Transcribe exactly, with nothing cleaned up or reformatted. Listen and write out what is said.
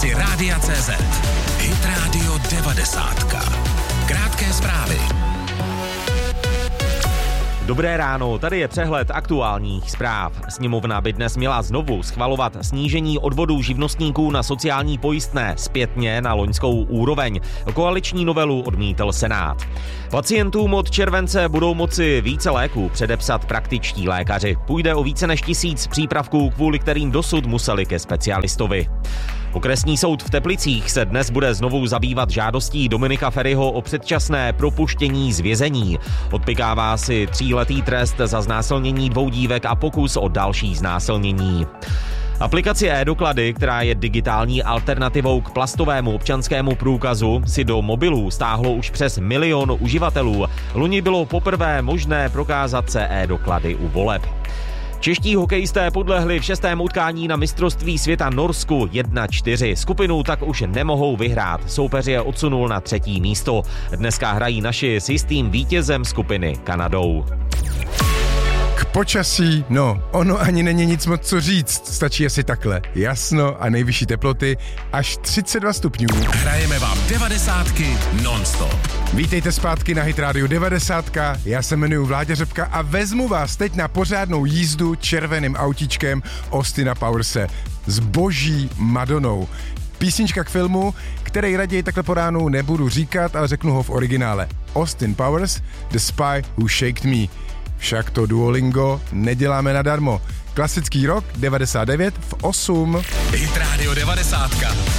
aplikaci Rádia tečka cé zet. Hit Radio devadesát. Krátké zprávy. Dobré ráno, tady je přehled aktuálních zpráv. Sněmovna by dnes měla znovu schvalovat snížení odvodů živnostníků na sociální pojistné zpětně na loňskou úroveň. Koaliční novelu odmítl Senát. Pacientům od července budou moci více léků předepsat praktičtí lékaři. Půjde o více než tisíc přípravků, kvůli kterým dosud museli ke specialistovi. Okresní soud v Teplicích se dnes bude znovu zabývat žádostí Dominika Feriho o předčasné propuštění z vězení. Odpykává si tříletý trest za znásilnění dvou dívek a pokus o další znásilnění. Aplikaci e-doklady, která je digitální alternativou k plastovému občanskému průkazu, si do mobilů stáhlo už přes milion uživatelů. Loni bylo poprvé možné prokázat se e-doklady u voleb. Čeští hokejisté podlehli v šestém utkání na mistrovství světa Norsku jedna čtyři. Skupinu tak už nemohou vyhrát. Soupeř je odsunul na třetí místo. Dneska hrají naši s jistým vítězem skupiny Kanadou. K počasí, no, ono ani není nic moc co říct, stačí asi takhle. Jasno a nejvyšší teploty až třicet dva stupňů. Hrajeme vám devadesátky non-stop. Vítejte zpátky na Hit Radio devadesát. Já se jmenuji Vláďa Řepka a vezmu vás teď na pořádnou jízdu červeným autíčkem Austina Powerse s boží Madonou. Písnička k filmu, který raději takhle po ránu nebudu říkat, ale řeknu ho v originále. Austin Powers, The Spy Who Shaked Me. Však to Duolingo neděláme nadarmo. Klasický rok devadesát devět v osm. Hit Radio devadesát.